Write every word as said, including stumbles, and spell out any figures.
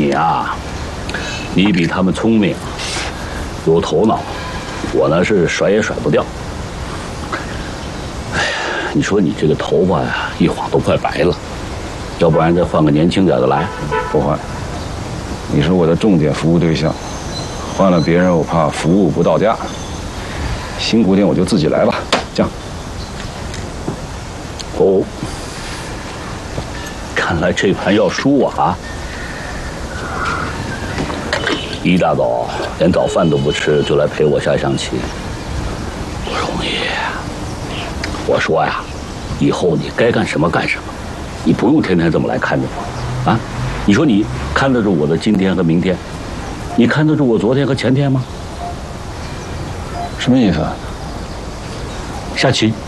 你啊，你比他们聪明，有头脑，我呢是甩也甩不掉。哎呀，你说你这个头发呀，一晃都快白了，要不然再换个年轻点的来。 不换，你是我的重点服务对象，换了别人我怕服务不到家。新古典我就自己来吧，这样。 哦，看来这盘要输啊！一大早连早饭都不吃就来陪我下象棋，不容易。我说呀，以后你该干什么干什么，你不用天天这么来看着我，啊？你说你看得住我的今天和明天，你看得住我昨天和前天吗？ 什么意思？ 下棋。